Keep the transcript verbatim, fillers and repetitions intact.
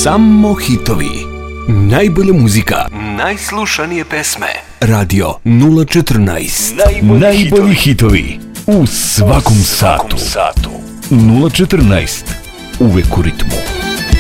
Samo hitovi. Najbolja muzika. Najslušanije pesme. Radio nula četrnaest. Najbolji, Najbolji hitovi. U svakom, u svakom satu. satu. nula četrnaest. Uvek u ritmu.